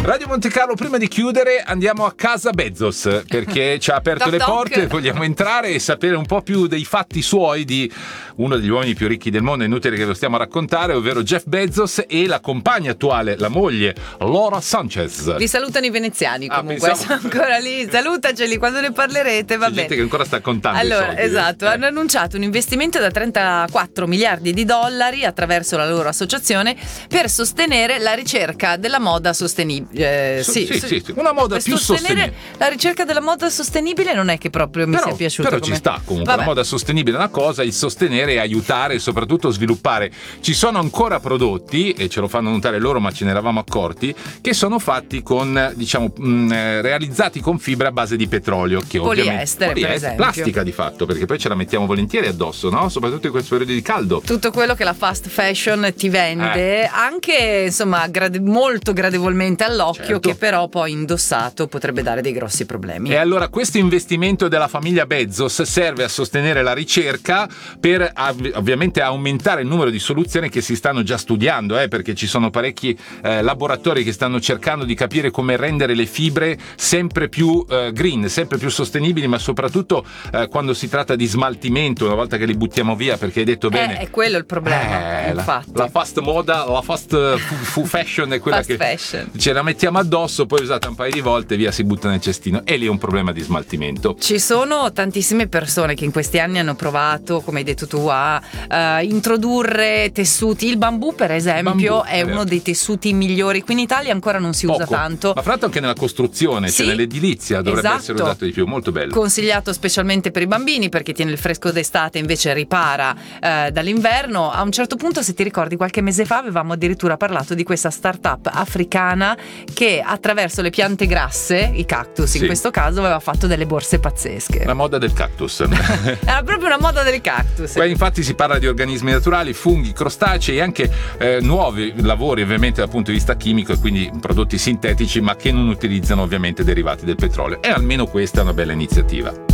Radio Monte Carlo, prima di chiudere andiamo a casa Bezos, perché ci ha aperto le porte. Vogliamo entrare e sapere un po' più dei fatti suoi, di uno degli uomini più ricchi del mondo, è inutile che lo stiamo a raccontare, ovvero Jeff Bezos e la compagna attuale, la moglie Laura Sanchez. Vi salutano i veneziani comunque, sono ancora lì, salutaceli quando ne parlerete, va bene. C'è gente che ancora sta contando allora, i soldi. Esatto, hanno annunciato un investimento da 34 miliardi di dollari attraverso la loro associazione per sostenere la ricerca della moda sostenibile. Sì, una moda più sostenibile. La ricerca della moda sostenibile non è che proprio mi sia piaciuta. Però ci sta comunque. Vabbè. La moda sostenibile è una cosa, il sostenere e aiutare e soprattutto sviluppare. Ci sono ancora prodotti, e ce lo fanno notare loro, ma ce ne eravamo accorti, che sono fatti con, diciamo, realizzati con fibre a base di petrolio, che poliestere, per esempio. Plastica di fatto, perché poi ce la mettiamo volentieri addosso, no? Soprattutto in questo periodo di caldo. Tutto quello che la fast fashion ti vende, anche insomma molto gradevolmente all'occhio, certo, che però poi indossato potrebbe dare dei grossi problemi. E allora questo investimento della famiglia Bezos serve a sostenere la ricerca per ovviamente aumentare il numero di soluzioni che si stanno già studiando, perché ci sono parecchi laboratori che stanno cercando di capire come rendere le fibre sempre più green, sempre più sostenibili, ma soprattutto quando si tratta di smaltimento, una volta che li buttiamo via, perché hai detto bene, è quello il problema, infatti. La fast moda, la fast fashion è quella ce la mettiamo addosso, poi usata un paio di volte, via, si butta nel cestino, e lì è un problema di smaltimento. Ci sono tantissime persone che in questi anni hanno provato, come hai detto tu, a introdurre tessuti. Il bambù, per esempio, è uno dei tessuti migliori. Qui in Italia ancora non si usa tanto, ma fra l'altro anche nella costruzione, cioè nell'edilizia dovrebbe essere usato di più. Molto bello, consigliato specialmente per i bambini, perché tiene il fresco d'estate, invece ripara dall'inverno. A un certo punto, se ti ricordi, qualche mese fa avevamo addirittura parlato di questa startup africana che attraverso le piante grasse, i cactus in questo caso, aveva fatto delle borse pazzesche. La moda del cactus. Era proprio una moda del cactus. Poi infatti si parla di organismi naturali, funghi, crostacei e anche nuovi lavori ovviamente dal punto di vista chimico, e quindi prodotti sintetici ma che non utilizzano ovviamente derivati del petrolio, e almeno questa è una bella iniziativa.